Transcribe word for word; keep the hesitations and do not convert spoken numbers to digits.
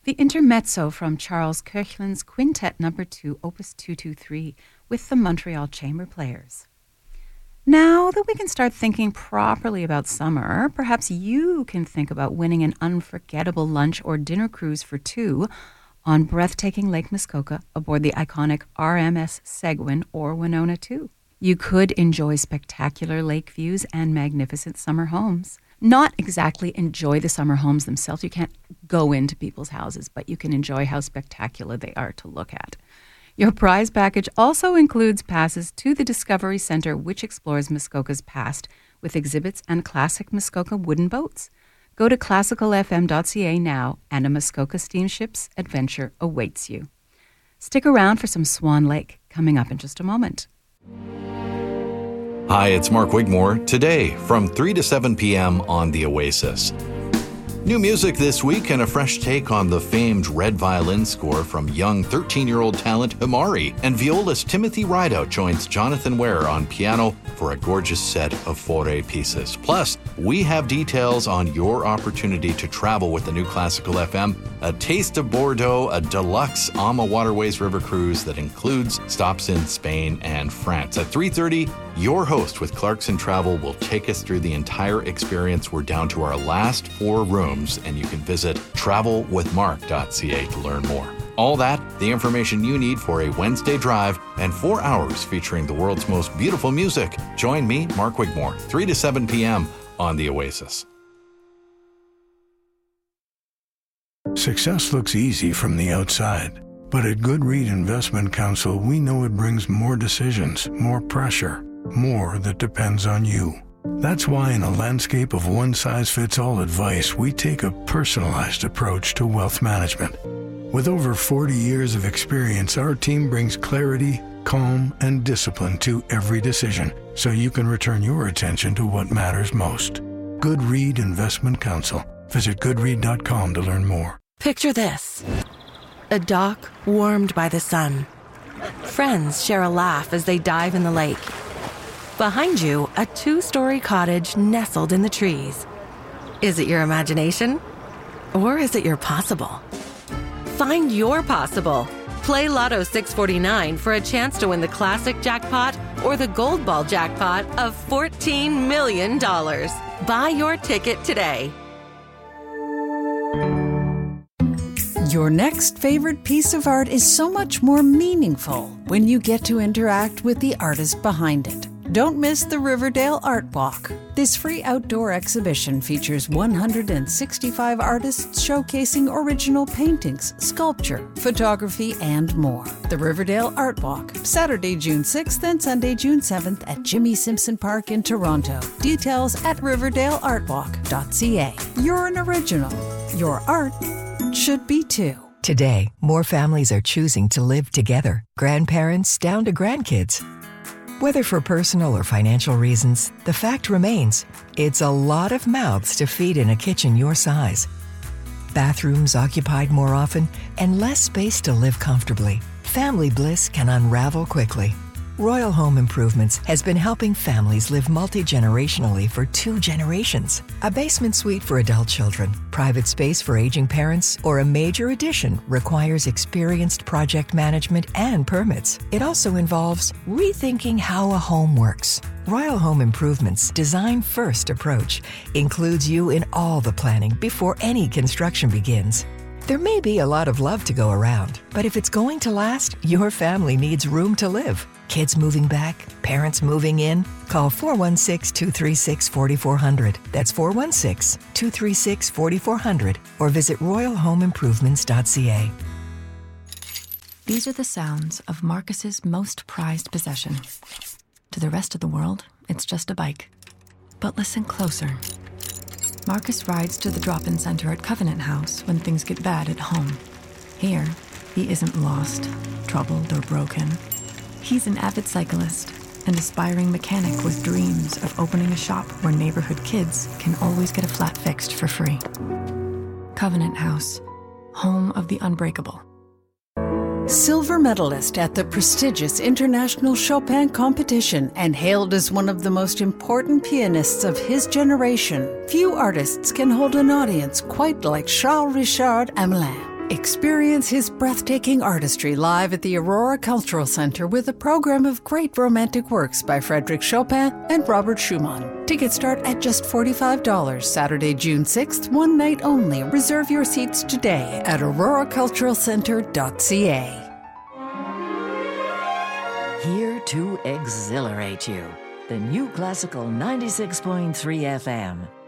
the Intermezzo from Charles Koechlin's Quintet Number two, Opus two twenty-three, with the Montreal Chamber Players. Now that we can start thinking properly about summer, perhaps you can think about winning an unforgettable lunch or dinner cruise for two on breathtaking Lake Muskoka aboard the iconic R M S Seguin or Winona two. You could enjoy spectacular lake views and magnificent summer homes. Not exactly enjoy the summer homes themselves. You can't go into people's houses, but you can enjoy how spectacular they are to look at. Your prize package also includes passes to the Discovery Center, which explores Muskoka's past with exhibits and classic Muskoka wooden boats. Go to classical f m dot c a now, and a Muskoka Steamships adventure awaits you. Stick around for some Swan Lake coming up in just a moment. Hi, it's Mark Wigmore. Today, from three to seven p.m. on The Oasis. New music this week and a fresh take on the famed Red Violin score from young thirteen-year-old talent Himari. And violist Timothy Rideout joins Jonathan Ware on piano for a gorgeous set of Fauré pieces. Plus, we have details on your opportunity to travel with the new Classical F M, a taste of Bordeaux, a deluxe Ama Waterways River cruise that includes stops in Spain and France. At three thirty, your host with Clarkson Travel will take us through the entire experience. We're down to our last four rooms, and you can visit travel with mark dot c a to learn more. All that, the information you need for a Wednesday drive, and four hours featuring the world's most beautiful music. Join me, Mark Wigmore, three to seven p.m. on The Oasis. Success looks easy from the outside, but at Goodread Investment Counsel, we know it brings more decisions, more pressure, more that depends on you. That's why in a landscape of one-size-fits-all advice, we take a personalized approach to wealth management. With over forty years of experience, our team brings clarity, calm, and discipline to every decision, so you can return your attention to what matters most. Goodread Investment Counsel. Visit goodread dot com to learn more. Picture this. A dock warmed by the sun. Friends share a laugh as they dive in the lake. Behind you, a two-story cottage nestled in the trees. Is it your imagination? Or is it your possible? Find your possible. Play Lotto six forty-nine for a chance to win the classic jackpot or the gold ball jackpot of fourteen million dollars. Buy your ticket today. Your next favorite piece of art is so much more meaningful when you get to interact with the artist behind it. Don't miss the Riverdale Art Walk. This free outdoor exhibition features one hundred sixty-five artists showcasing original paintings, sculpture, photography, and more. The Riverdale Art Walk, Saturday, June sixth and Sunday, June seventh at Jimmy Simpson Park in Toronto. Details at riverdale art walk dot c a. You're an original. Your art should be too. Today, more families are choosing to live together. Grandparents down to grandkids. Whether for personal or financial reasons, the fact remains, it's a lot of mouths to feed in a kitchen your size. Bathrooms occupied more often and less space to live comfortably. Family bliss can unravel quickly. Royal Home Improvements has been helping families live multi-generationally for two generations. A basement suite for adult children, private space for aging parents, or a major addition requires experienced project management and permits. It also involves rethinking how a home works. Royal Home Improvements' design-first approach includes you in all the planning before any construction begins. There may be a lot of love to go around, but if it's going to last, your family needs room to live. Kids moving back, parents moving in. Call four one six, two three six, four four zero zero. That's four one six, two three six, four four zero zero or visit royal home improvements dot c a. These are the sounds of Marcus's most prized possession. To the rest of the world, it's just a bike. But listen closer. Marcus rides to the drop-in center at Covenant House when things get bad at home. Here, he isn't lost, troubled, or broken. He's an avid cyclist, an aspiring mechanic with dreams of opening a shop where neighborhood kids can always get a flat fixed for free. Covenant House, home of the unbreakable. Silver medalist at the prestigious International Chopin Competition and hailed as one of the most important pianists of his generation, few artists can hold an audience quite like Charles Richard Hamelin. Experience his breathtaking artistry live at the Aurora Cultural Center with a program of great romantic works by Frédéric Chopin and Robert Schumann. Tickets start at just forty-five dollars, Saturday, June sixth, one night only. Reserve your seats today at aurora cultural center dot c a. Here to exhilarate you. The New Classical ninety-six point three F M.